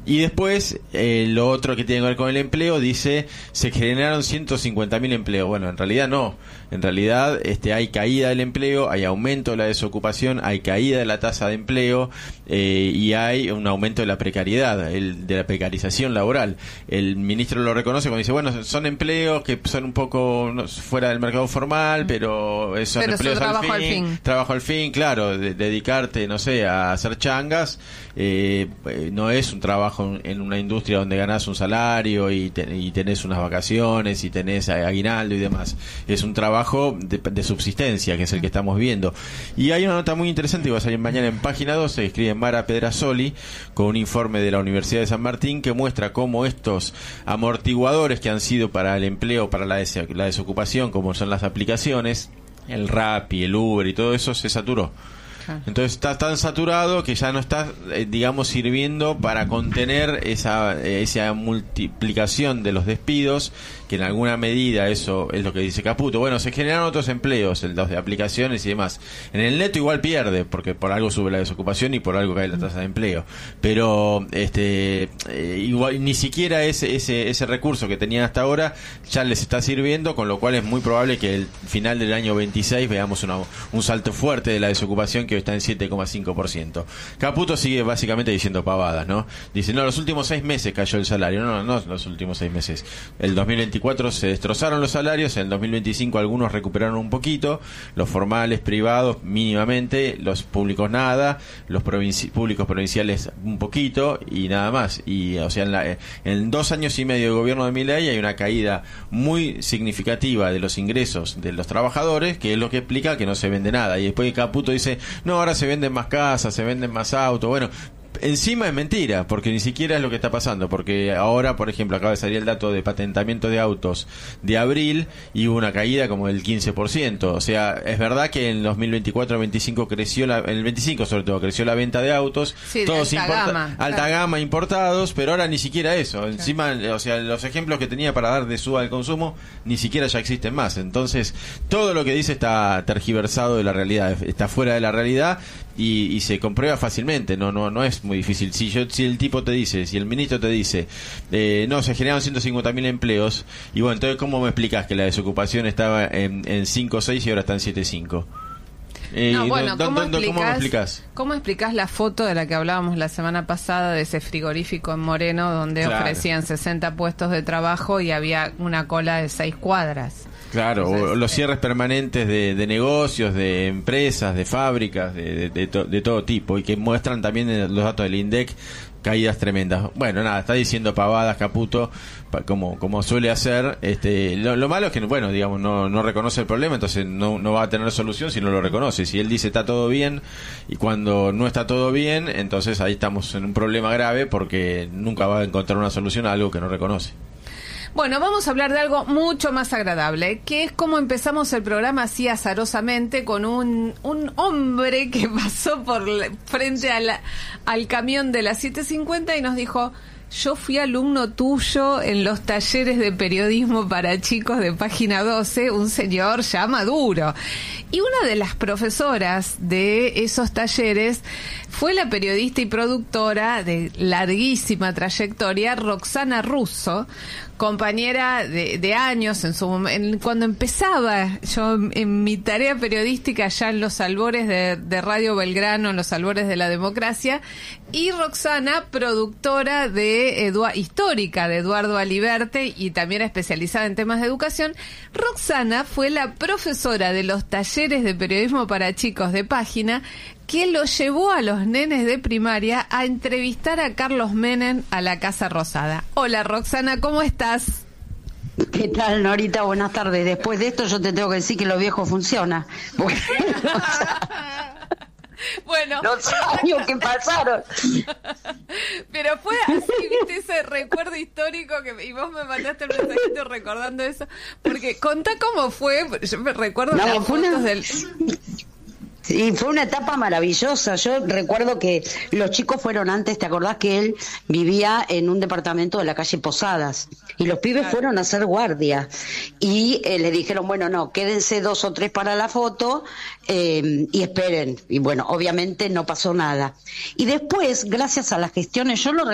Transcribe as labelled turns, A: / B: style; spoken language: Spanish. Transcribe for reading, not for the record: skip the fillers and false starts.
A: Y después, lo otro que tiene que ver con el empleo, dice, se generaron 150.000 empleos. Bueno, en realidad no. En realidad hay caída del empleo, hay aumento de la desocupación, hay caída de la tasa de empleo y hay un aumento de la precariedad, de la precarización laboral. El ministro lo reconoce cuando dice, bueno, son empleos que son un poco fuera del mercado formal, pero son empleos
B: trabajo al fin.
A: Trabajo al fin, claro, dedicarte, no sé, a hacer changas, no es un trabajo en una industria donde ganás un salario y tenés unas vacaciones y tenés aguinaldo y demás. Es un trabajo de subsistencia, que es el que estamos viendo. Y hay una nota muy interesante que va a salir mañana en página 12, que escribe Mara Pedrasoli, con un informe de la Universidad de San Martín, que muestra cómo estos amortiguadores que han sido para el empleo, para la desocupación, como son las aplicaciones, el Rappi, el Uber y todo eso, se saturó. Entonces está tan saturado que ya no está, digamos, sirviendo para contener esa multiplicación de los despidos, que en alguna medida eso es lo que dice Caputo. Bueno, se generan otros empleos, los de aplicaciones y demás. En el neto igual pierde, porque por algo sube la desocupación y por algo cae la tasa de empleo. Pero igual ni siquiera ese recurso que tenían hasta ahora ya les está sirviendo, con lo cual es muy probable que el final del año 26 veamos un salto fuerte de la desocupación, que hoy está en 7,5%. Caputo sigue básicamente diciendo pavadas, ¿no? Dice, no, los últimos 6 meses cayó el salario. No, los últimos 6 meses. El 2024 se destrozaron los salarios, en el 2025 algunos recuperaron un poquito, los formales, privados, mínimamente, los públicos nada, los públicos provinciales un poquito, y nada más. Y, o sea, en 2 años y medio de gobierno de Milei hay una caída muy significativa de los ingresos de los trabajadores, que es lo que explica que no se vende nada. Y después Caputo dice, no, ahora se venden más casas, se venden más autos. Bueno, encima es mentira, porque ni siquiera es lo que está pasando, porque ahora, por ejemplo, acaba de salir el dato de patentamiento de autos de abril y hubo una caída como del 15%. O sea, es verdad que en 2024-25 creció, en el 25 sobre todo, creció la venta de autos,
B: sí,
A: todos
B: alta
A: gama importados, pero ahora ni siquiera eso. Encima, o sea, los ejemplos que tenía para dar de suba del consumo ni siquiera ya existen más. Entonces, todo lo que dice está tergiversado de la realidad, está fuera de la realidad y se comprueba fácilmente. No es muy difícil. Si el tipo te dice, si el ministro te dice, no, se generaron 150.000 empleos, y bueno, entonces ¿cómo me explicas que la desocupación estaba en 5 o 6 y ahora está en 7,5?
B: ¿Cómo explicás la foto de la que hablábamos la semana pasada de ese frigorífico en Moreno, donde ofrecían 60 puestos de trabajo y había una cola de 6 cuadras?
A: Claro, o los cierres permanentes de negocios, de empresas, de fábricas, de todo tipo, y que muestran también los datos del INDEC caídas tremendas. Bueno, nada, está diciendo pavadas Caputo, como suele hacer. Lo malo es que, bueno, digamos, no reconoce el problema, entonces no va a tener solución si no lo reconoce. Si él dice está todo bien, y cuando no está todo bien, entonces ahí estamos en un problema grave, porque nunca va a encontrar una solución a algo que no reconoce.
B: Bueno, vamos a hablar de algo mucho más agradable, que es cómo empezamos el programa así azarosamente, con un hombre que pasó frente al camión de la 750 y nos dijo: yo fui alumno tuyo en los talleres de periodismo para chicos de Página 12, un señor ya maduro. Y una de las profesoras de esos talleres fue la periodista y productora de larguísima trayectoria, Roxana Russo, compañera de años cuando empezaba yo en mi tarea periodística ya en los albores de Radio Belgrano, en los albores de la democracia, y Roxana, productora histórica de Eduardo Aliberte y también especializada en temas de educación. Roxana fue la profesora de los talleres de periodismo para chicos de Página, que lo llevó a los nenes de primaria a entrevistar a Carlos Menem a la Casa Rosada. Hola Roxana, ¿cómo estás?
C: ¿Qué tal, Norita? Buenas tardes. Después de esto yo te tengo que decir que lo viejo funciona. Porque,
B: bueno,
C: los años que pasaron.
B: Pero fue así, viste, ese recuerdo histórico y vos me mandaste el mensajito recordando eso, porque contá cómo fue. Yo me recuerdo las fotos del...
C: Sí, fue una etapa maravillosa. Yo recuerdo que los chicos fueron antes, ¿te acordás que él vivía en un departamento de la calle Posadas? Y los pibes fueron a hacer guardia. Y le dijeron, bueno, no, quédense 2 o 3 para la foto y esperen. Y bueno, obviamente no pasó nada. Y después, gracias a las gestiones, yo lo